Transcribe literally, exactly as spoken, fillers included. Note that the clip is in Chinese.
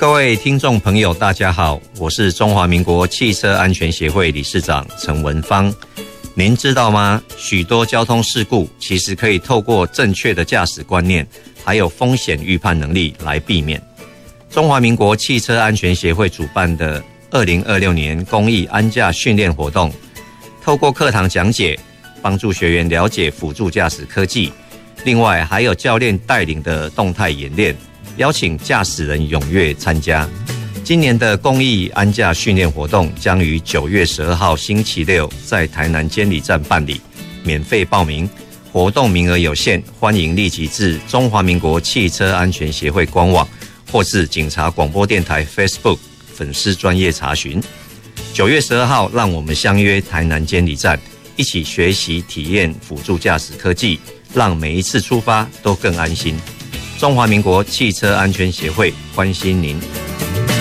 各位听众朋友，大家好，我是中华民国汽车安全协会理事长陈文芳。您知道吗？许多交通事故其实可以透过正确的驾驶观念，还有风险预判能力来避免。中华民国汽车安全协会主办的二零二六年公益安驾训练活动，透过课堂讲解，帮助学员了解辅助驾驶科技，另外还有教练带领的动态演练，邀请驾驶人踊跃参加。今年的公益安驾训练活动将于九月十二号星期六在台南监理站办理，免费报名，活动名额有限，欢迎立即至中华民国汽车安全协会官网或是警察广播电台 Facebook 粉丝专页查询。九月十二号，让我们相约台南监理站，一起学习体验辅助驾驶科技，让每一次出发都更安心。中华民国汽车安全协会关心您。